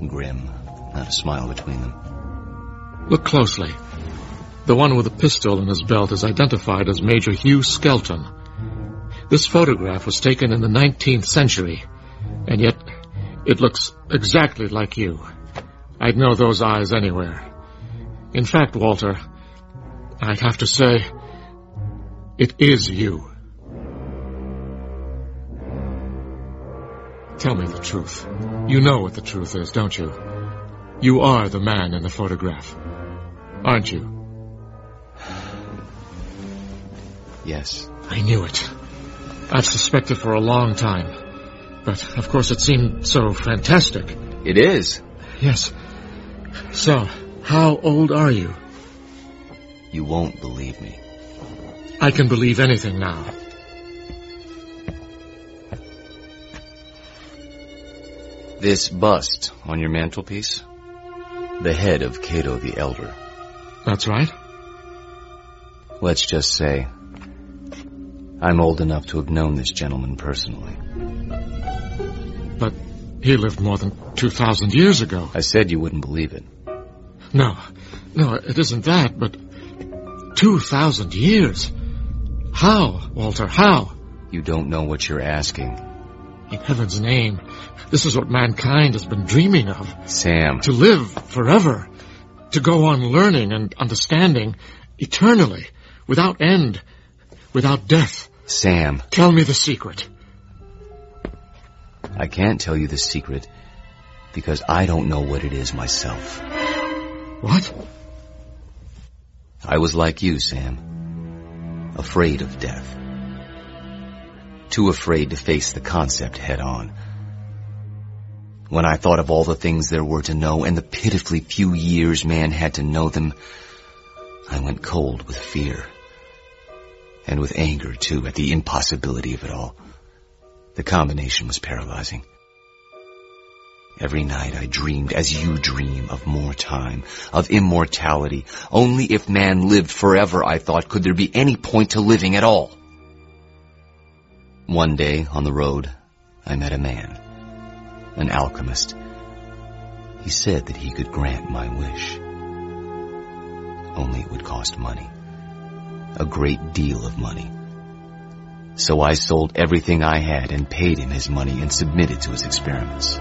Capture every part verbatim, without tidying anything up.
grim, not a smile between them. Look closely. The one with a pistol in his belt is identified as Major Hugh Skelton. This photograph was taken in the nineteenth century, and yet it looks exactly like you. I'd know those eyes anywhere. In fact, Walter, I have to say, it is you. Tell me the truth. You know what the truth is, don't you? You are the man in the photograph, aren't you? Yes. I knew it. I've suspected for a long time. But, of course, it seemed so fantastic. It is. Yes. So, how old are you? You won't believe me. I can believe anything now. This bust on your mantelpiece? The head of Cato the Elder. That's right. Let's just say I'm old enough to have known this gentleman personally. But he lived more than two thousand years ago. I said you wouldn't believe it. No, no, it isn't that, but two thousand years? How, Walter, how? You don't know what you're asking. In heaven's name, this is what mankind has been dreaming of. Sam. To live forever. To go on learning and understanding eternally, without end, without death. Sam. Tell me the secret. I can't tell you the secret because I don't know what it is myself. What? I was like you, Sam. Afraid of death. Too afraid to face the concept head on. When I thought of all the things there were to know and the pitifully few years man had to know them, I went cold with fear. And with anger, too, at the impossibility of it all. The combination was paralyzing. Every night I dreamed, as you dream, of more time, of immortality. Only if man lived forever, I thought, could there be any point to living at all. One day, on the road, I met a man, an alchemist. He said that he could grant my wish. Only it would cost money. A great deal of money. So I sold everything I had and paid him his money and submitted to his experiments.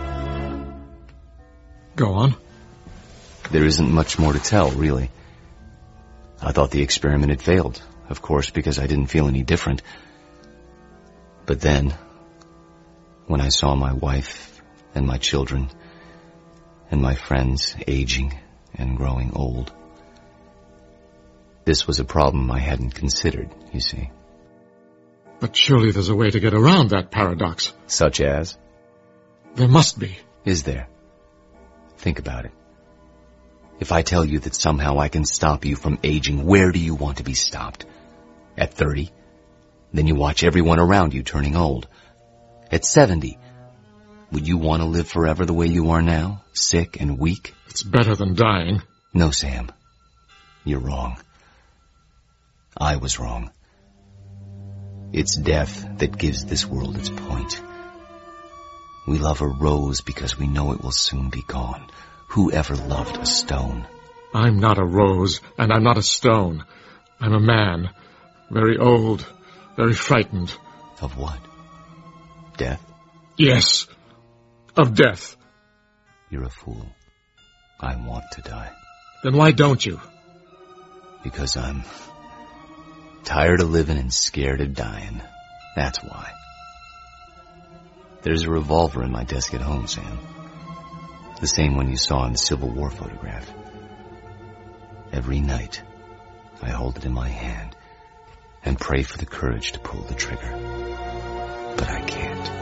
Go on. There isn't much more to tell, really. I thought the experiment had failed, of course, because I didn't feel any different. But then, when I saw my wife and my children and my friends aging and growing old, this was a problem I hadn't considered, you see. But surely there's a way to get around that paradox. Such as? There must be. Is there? Think about it. If I tell you that somehow I can stop you from aging, where do you want to be stopped? At thirty? Then you watch everyone around you turning old. At seventy, would you want to live forever the way you are now, sick and weak? It's better than dying. No, Sam. You're wrong. I was wrong. It's death that gives this world its point. We love a rose because we know it will soon be gone. Who ever loved a stone? I'm not a rose, and I'm not a stone. I'm a man, very old, very frightened. Of what? Death? Yes, of death. You're a fool. I want to die. Then why don't you? Because I'm tired of living and scared of dying. That's why. There's a revolver in my desk at home, Sam. The same one you saw in the Civil War photograph. Every night, I hold it in my hand and pray for the courage to pull the trigger. But I can't.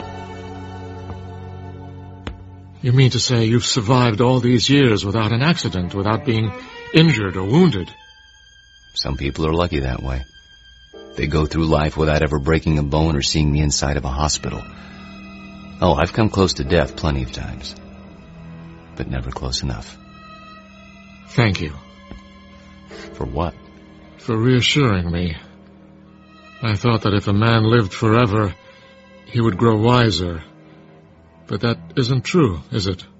You mean to say you've survived all these years without an accident, without being injured or wounded? Some people are lucky that way. They go through life without ever breaking a bone or seeing the inside of a hospital. Oh, I've come close to death plenty of times. But never close enough. Thank you. For what? For reassuring me. I thought that if a man lived forever, he would grow wiser. But that isn't true, is it?